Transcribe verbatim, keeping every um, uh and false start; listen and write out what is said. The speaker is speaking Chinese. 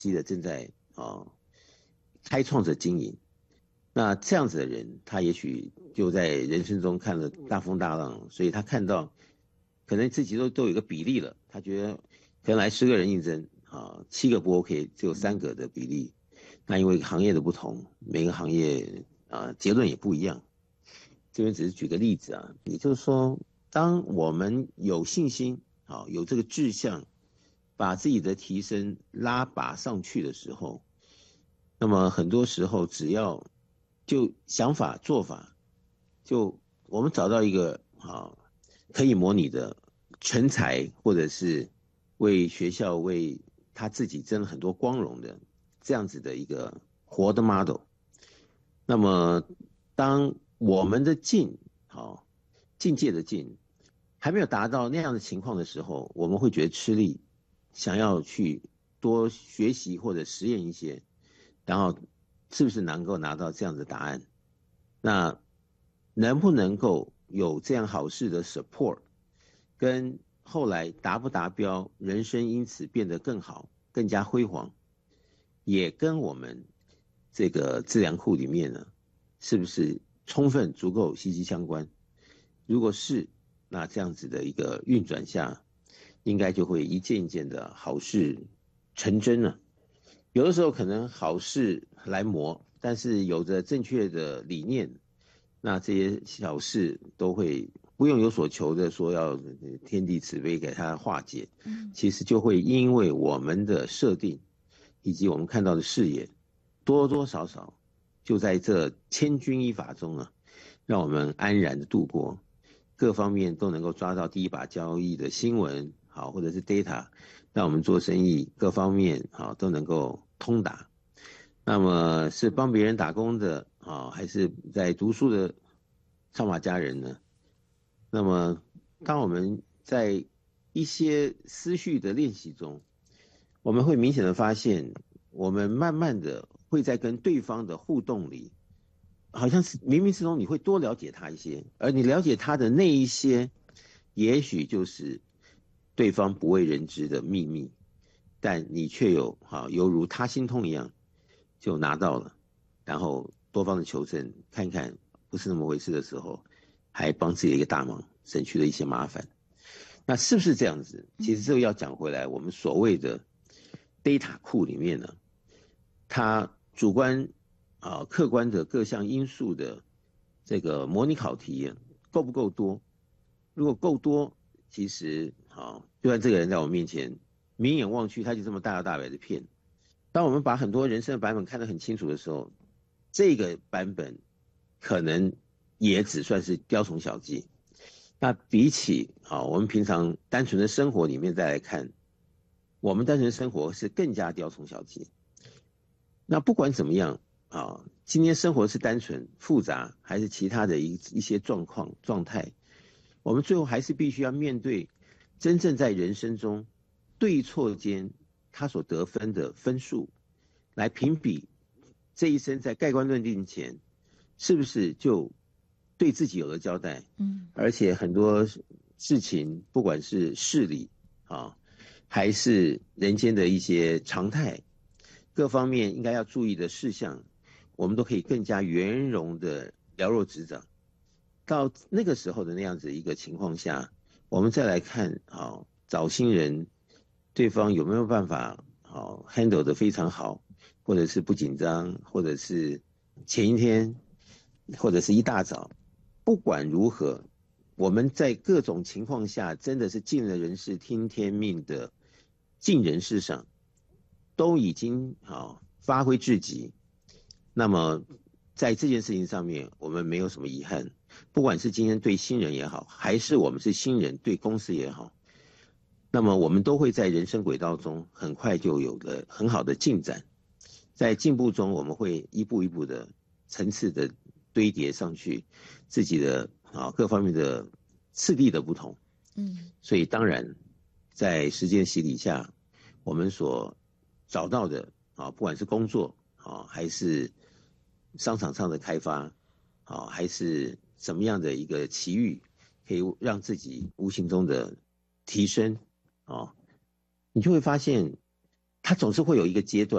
机的正在啊开创着经营。那这样子的人，他也许就在人生中看了大风大浪，所以他看到可能自己都都有一个比例了，他觉得可能来十个人应征啊，七个不 OK，只有三个的比例。那因为行业的不同，每个行业啊结论也不一样。这边只是举个例子啊，也就是说，当我们有信心啊，有这个志向，把自己的提升拉拔上去的时候，那么很多时候只要就想法做法，就我们找到一个啊可以模拟的成才，或者是为学校为他自己争了很多光荣的这样子的一个活的 model。那么当我们的境好境界的境还没有达到那样的情况的时候，我们会觉得吃力，想要去多学习或者实验一些，然后是不是能够拿到这样的答案？那能不能够有这样好事的 support， 跟后来达不达标，人生因此变得更好、更加辉煌，也跟我们这个资粮库里面呢，是不是充分足够息息相关？如果是，那这样子的一个运转下，应该就会一件一件的好事成真了。有的时候可能好事来磨，但是有着正确的理念，那这些小事都会不用有所求的说要天地慈悲给它化解，其实就会因为我们的设定以及我们看到的视野，多多少少就在这千钧一发中啊，让我们安然的度过。各方面都能够抓到第一把交易的新闻，好，或者是 data， 让我们做生意各方面好都能够通达。那么是帮别人打工的啊，还是在读书的上马家人呢？那么当我们在一些思绪的练习中，我们会明显的发现，我们慢慢的会在跟对方的互动里，好像是冥冥之中你会多了解他一些，而你了解他的那一些，也许就是对方不为人知的秘密，但你却有好犹如他心通一样，就拿到了，然后多方的求证，看看不是那么回事的时候，还帮自己一个大忙，省去了一些麻烦。那是不是这样子？其实这个要讲回来，我们所谓的 data 库里面呢，它主观啊、客观的各项因素的这个模拟考题够不够多？如果够多，其实啊，就算这个人在我面前明眼望去，他就这么大摇大摆的骗。当我们把很多人生的版本看得很清楚的时候，这个版本可能也只算是雕虫小技。那比起啊，我们平常单纯的生活里面再来看，我们单纯的生活是更加雕虫小技。那不管怎么样啊，今天生活是单纯复杂，还是其他的一一些状况状态，我们最后还是必须要面对真正在人生中对错间他所得分的分数，来评比这一生在盖棺论定前，是不是就对自己有了交代。嗯，而且很多事情，不管是事理啊，还是人间的一些常态，各方面应该要注意的事项，我们都可以更加圆融的了若指掌。到那个时候的那样子一个情况下，我们再来看啊，找新人，对方有没有办法好 handle 得非常好，或者是不紧张，或者是前一天，或者是一大早，不管如何，我们在各种情况下真的是尽了人事听天命的尽人事上，都已经好发挥至极。那么在这件事情上面，我们没有什么遗憾。不管是今天对新人也好，还是我们是新人对公司也好，那么我们都会在人生轨道中很快就有了很好的进展。在进步中，我们会一步一步的层次的堆叠上去自己的啊各方面的次第的不同。嗯，所以当然在时间洗礼下，我们所找到的啊，不管是工作啊，还是商场上的开发啊，还是什么样的一个奇遇，可以让自己无形中的提升啊，你就会发现它他总是会有一个阶段。